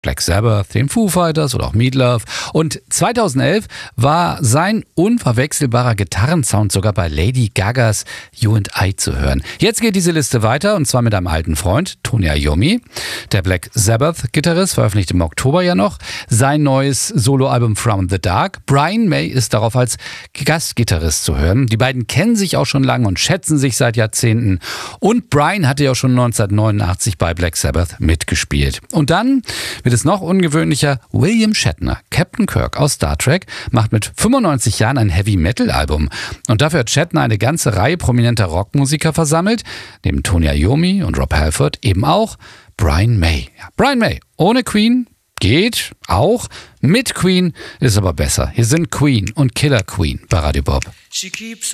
Black Sabbath, den Foo Fighters oder auch Meatloaf. Und 2011 war sein unverwechselbarer Gitarrensound sogar bei Lady Gagas You and I zu hören. Jetzt geht diese Liste weiter und zwar mit einem alten Freund, Tony Iommi. Der Black Sabbath-Gitarrist veröffentlicht im Oktober ja noch sein neues Soloalbum From the Dark. Brian May ist darauf als Gastgitarrist zu hören. Die beiden kennen sich auch schon lange und schätzen sich seit Jahrzehnten. Und Brian hatte ja auch schon 1989 bei Black Sabbath mitgespielt. Und dann wird es noch ungewöhnlicher. William Shatner, Captain Kirk aus Star Trek, macht mit 95 Jahren ein Heavy-Metal-Album. Und dafür hat Shatner eine ganze Reihe prominenter Rockmusiker versammelt. Neben Tony Iommi und Rob Halford eben auch Brian May. Ja, Brian May ohne Queen geht auch. Mit Queen ist aber besser. Hier sind Queen und Killer Queen bei Radio Bob.